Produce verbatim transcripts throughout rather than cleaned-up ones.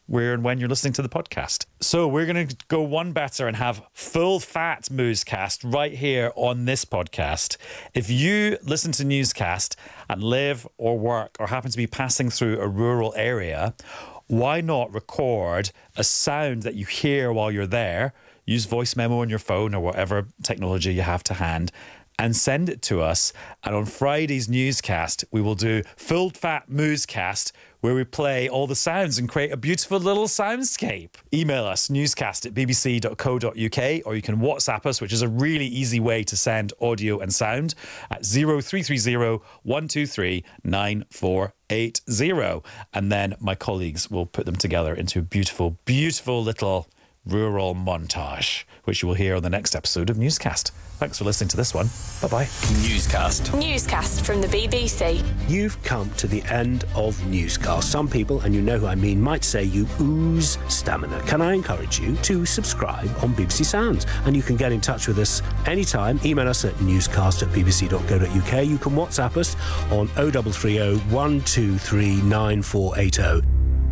where and when you're listening to the podcast. So we're going to go one better and have full fat Newscast right here on this podcast. If you listen to Newscast and live or work or happen to be passing through a rural area, why not record a sound that you hear while you're there? Use voice memo on your phone or whatever technology you have to hand and send it to us. And on Friday's Newscast, we will do Full Fat Moosecast, where we play all the sounds and create a beautiful little soundscape. Email us, newscast at b b c dot co dot u k, or you can WhatsApp us, which is a really easy way to send audio and sound, at zero three three zero, one two three, nine four eight zero. And then my colleagues will put them together into a beautiful, beautiful little rural montage, which you will hear on the next episode of Newscast. Thanks for listening to this one. Bye-bye. Newscast. Newscast from the B B C. You've come to the end of Newscast. Some people, and you know who I mean, might say you ooze stamina. Can I encourage you to subscribe on B B C Sounds? And you can get in touch with us anytime. Email us at newscast at b b c dot co dot u k. You can WhatsApp us on oh double three oh, one two three, nine four eight oh.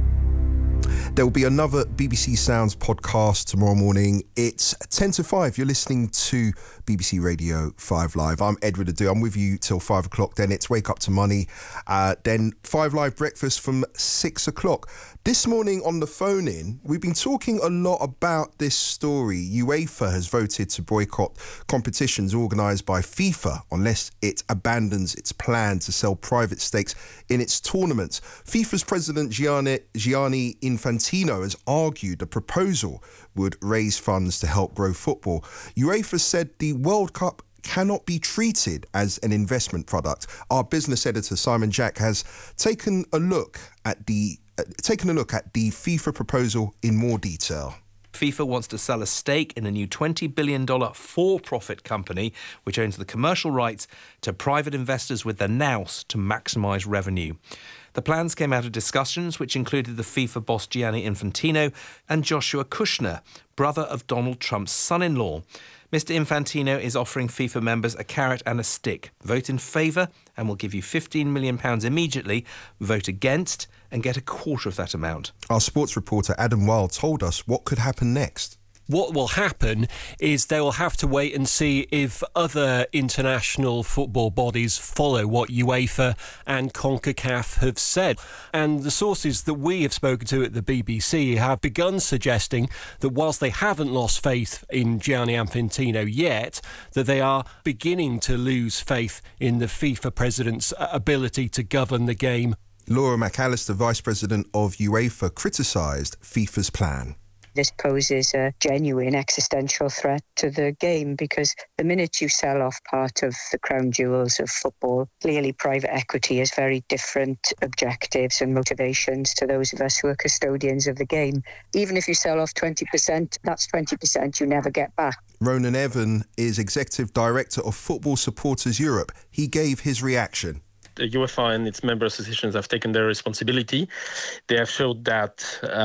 There will be another B B C Sounds podcast tomorrow morning. It's ten to five. You're listening to B B C Radio five Live. I'm Edward Adu. I'm with you till five o'clock. Then it's Wake Up to Money. Uh, then five Live Breakfast from six o'clock. This morning on the phone-in, we've been talking a lot about this story. UEFA has voted to boycott competitions organised by FIFA unless it abandons its plan to sell private stakes in its tournaments. FIFA's president Gianni, Gianni Infantino has argued the proposal would raise funds to help grow football. UEFA said the World Cup cannot be treated as an investment product. Our business editor Simon Jack has taken a look at the uh, taken a look at the FIFA proposal in more detail. FIFA wants to sell a stake in a new twenty billion dollars for-profit company which owns the commercial rights to private investors with the nous to maximise revenue. The plans came out of discussions which included the FIFA boss Gianni Infantino and Joshua Kushner, brother of Donald Trump's son-in-law. Mister Infantino is offering FIFA members a carrot and a stick. Vote in favour and we'll give you fifteen million pounds immediately. Vote against and get a quarter of that amount. Our sports reporter Adam Wilde told us what could happen next. What will happen is they will have to wait and see if other international football bodies follow what UEFA and CONCACAF have said. And the sources that we have spoken to at the B B C have begun suggesting that whilst they haven't lost faith in Gianni Infantino yet, that they are beginning to lose faith in the FIFA president's ability to govern the game. Laura McAllister, Vice President of UEFA, criticised FIFA's plan. This poses a genuine existential threat to the game because the minute you sell off part of the crown jewels of football, clearly private equity has very different objectives and motivations to those of us who are custodians of the game. Even if you sell off twenty percent, that's twenty percent you never get back. Ronan Evan is Executive Director of Football Supporters Europe. He gave his reaction. The UEFA and its member associations have taken their responsibility. They have showed that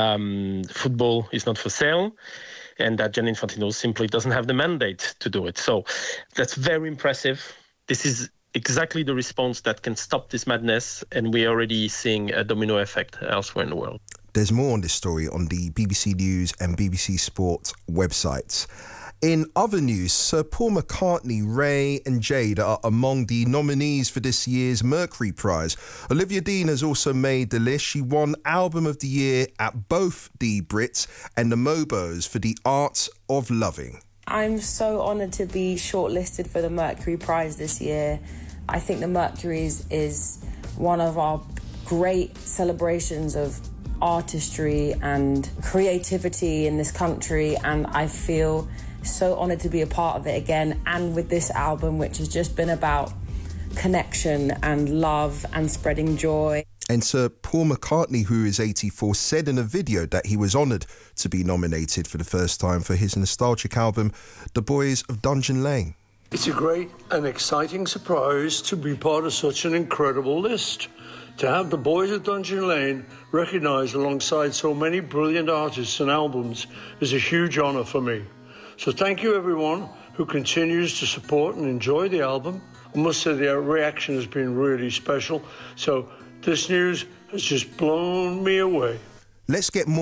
um, football is not for sale and that Gianni Infantino simply doesn't have the mandate to do it. So that's very impressive. This is exactly the response that can stop this madness, and we're already seeing a domino effect elsewhere in the world. There's more on this story on the B B C News and B B C Sport websites. In other news, Sir Paul McCartney, Ray and Jade are among the nominees for this year's Mercury Prize. Olivia Dean has also made the list. She won Album of the Year at both the Brits and the Mobos for The Art of Loving. I'm so honoured to be shortlisted for the Mercury Prize this year. I think the Mercury's is one of our great celebrations of artistry and creativity in this country, and I feel so honoured to be a part of it again, and with this album, which has just been about connection and love and spreading joy. And Sir Paul McCartney, who is eighty-four, said in a video that he was honoured to be nominated for the first time for his nostalgic album, The Boys of Dungeon Lane. It's a great and exciting surprise to be part of such an incredible list. To have The Boys of Dungeon Lane recognised alongside so many brilliant artists and albums is a huge honour for me. So thank you everyone who continues to support and enjoy the album. I must say the reaction has been really special. So this news has just blown me away. Let's get more